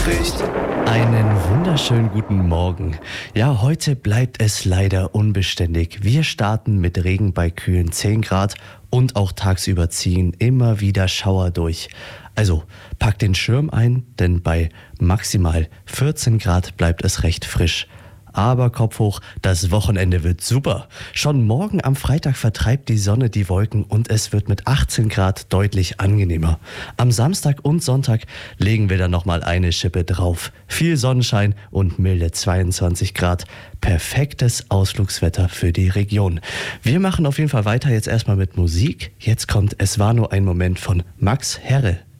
Einen wunderschönen guten Morgen. Ja, heute bleibt es leider unbeständig. Wir starten mit Regen bei kühlen 10 Grad und auch tagsüber ziehen immer wieder Schauer durch. Also packt den Schirm ein, denn bei maximal 14 Grad bleibt es recht frisch. Aber Kopf hoch, das Wochenende wird super. Schon morgen am Freitag vertreibt die Sonne die Wolken und es wird mit 18 Grad deutlich angenehmer. Am Samstag und Sonntag legen wir dann nochmal eine Schippe drauf. Viel Sonnenschein und milde 22 Grad. Perfektes Ausflugswetter für die Region. Wir machen auf jeden Fall weiter jetzt erstmal mit Musik. Jetzt kommt Es war nur ein Moment von Max Herre.